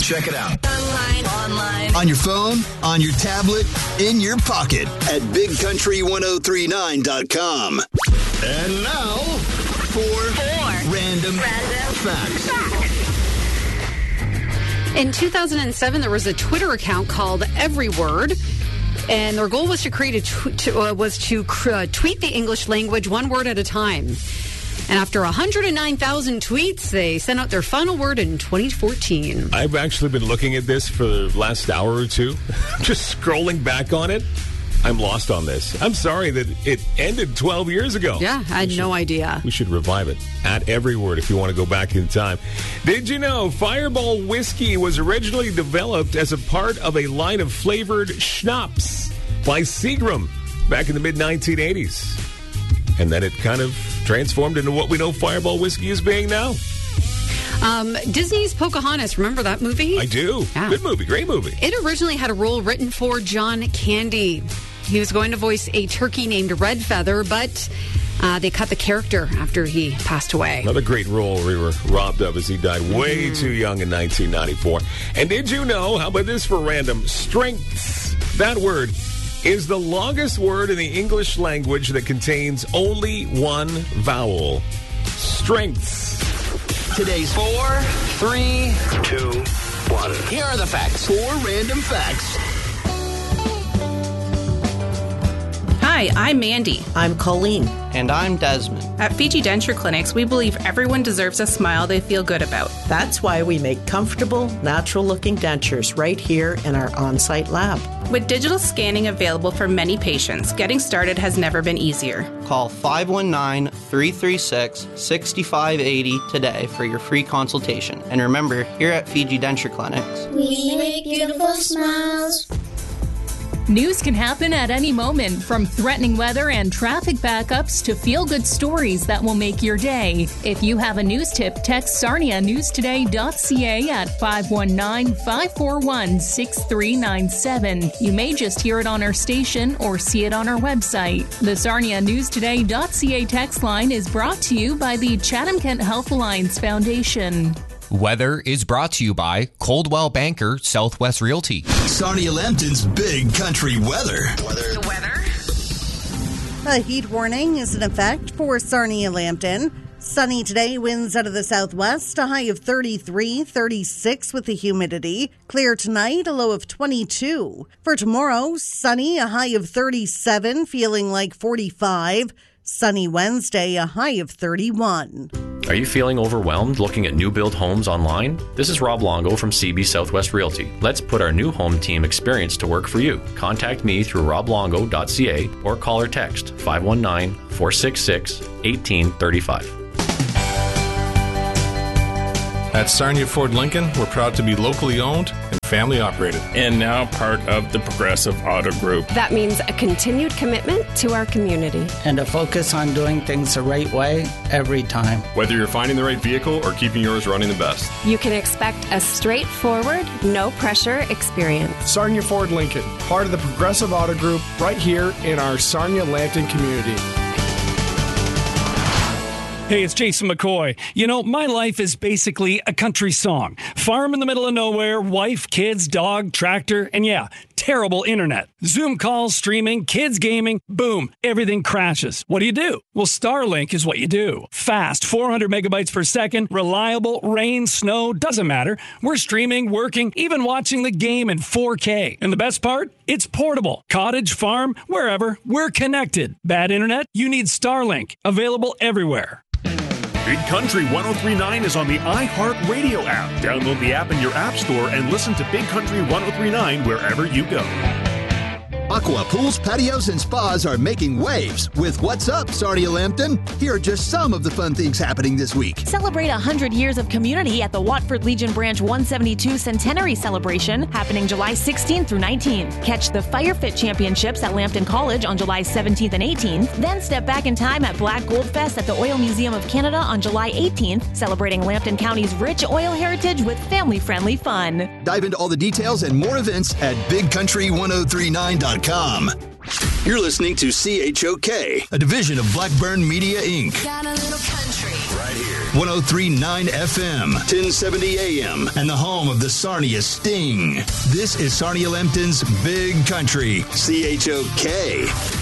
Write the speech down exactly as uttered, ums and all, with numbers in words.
Check it out. Online. Online. On your phone, on your tablet, in your pocket at big country ten thirty-nine dot com. And now for Four. Random, Random Facts. Facts. In two thousand seven, there was a Twitter account called Every Word. And their goal was to create a tw- to, uh, was to cr- uh, tweet the English language one word at a time. And after one hundred nine thousand tweets, they sent out their final word in twenty fourteen. I've actually been looking at this for the last hour or two, just scrolling back on it. I'm lost on this. I'm sorry that it ended twelve years ago. Yeah, I had should, no idea. We should revive it at Every Word if you want to go back in time. Did you know Fireball whiskey was originally developed as a part of a line of flavored schnapps by Seagram back in the mid nineteen eighties? And then it kind of transformed into what we know Fireball whiskey is being now. Um, Disney's Pocahontas, remember that movie? I do. Yeah. Good movie. Great movie. It originally had a role written for John Candy. He was going to voice a turkey named Red Feather, but uh, they cut the character after he passed away. Another great role we were robbed of as he died way mm. too young in nineteen ninety-four. And did you know, how about this for random, strengths? That word is the longest word in the English language that contains only one vowel. Strengths. Today's four, three, two, one. Here are the facts. Four random facts. Hi, I'm Mandy. I'm Colleen. And I'm Desmond. At Fiji Denture Clinics, we believe everyone deserves a smile they feel good about. That's why we make comfortable, natural-looking dentures right here in our on-site lab. With digital scanning available for many patients, getting started has never been easier. Call five one nine, three three six, six five eight zero today for your free consultation. And remember, here at Fiji Denture Clinics, we make beautiful smiles. News can happen at any moment, from threatening weather and traffic backups to feel-good stories that will make your day. If you have a news tip, text sarnia news today dot c a at five one nine, five four one, six three nine seven. You may just hear it on our station or see it on our website. The sarnia news today dot c a text line is brought to you by the Chatham-Kent Health Alliance Foundation. Weather is brought to you by Coldwell Banker Southwest Realty. Sarnia Lambton's Big Country Weather. Weather. The weather. A heat warning is in effect for Sarnia Lambton. Sunny today, winds out of the southwest, a high of thirty-three, thirty-six with the humidity. Clear tonight, a low of twenty-two. For tomorrow, sunny, a high of thirty-seven, feeling like forty-five. Sunny Wednesday, a high of thirty-one. Are you feeling overwhelmed looking at new build homes online? This is Rob Longo from C B Southwest Realty. Let's put our new home team experience to work for you. Contact me through rob longo dot c a or call or text five one nine, four six six, one eight three five. At Sarnia Ford Lincoln, we're proud to be locally owned and family operated. And now part of the Progressive Auto Group. That means a continued commitment to our community. And a focus on doing things the right way every time. Whether you're finding the right vehicle or keeping yours running the best. You can expect a straightforward, no-pressure experience. Sarnia Ford Lincoln, part of the Progressive Auto Group, right here in our Sarnia Lambton community. Hey, it's Jason McCoy. You know, my life is basically a country song. Farm in the middle of nowhere, wife, kids, dog, tractor, and yeah, terrible internet. Zoom calls, streaming, kids gaming, boom, everything crashes. What do you do? Well, Starlink is what you do. Fast, four hundred megabytes per second, reliable, rain, snow, doesn't matter. We're streaming, working, even watching the game in four K. And the best part? It's portable. Cottage, farm, wherever, we're connected. Bad internet? You need Starlink. Available everywhere. Big Country ten thirty-nine is on the iHeartRadio app. Download the app in your app store and listen to Big Country ten thirty-nine wherever you go. Aqua pools, patios, and spas are making waves with What's Up, Sarnia Lambton? Here are just some of the fun things happening this week. Celebrate one hundred years of community at the Watford Legion Branch one seventy-two Centenary Celebration, happening July sixteenth through nineteenth. Catch the Fire Fit Championships at Lambton College on July seventeenth and eighteenth. Then step back in time at Black Gold Fest at the Oil Museum of Canada on July eighteenth, celebrating Lambton County's rich oil heritage with family-friendly fun. Dive into all the details and more events at big country ten thirty-nine dot com. You're listening to C H O K, a division of Blackburn Media, Incorporated. Got a little country right here. one oh three point nine F M, ten seventy A M, and the home of the Sarnia Sting. This is Sarnia Lambton's Big Country, C H O K.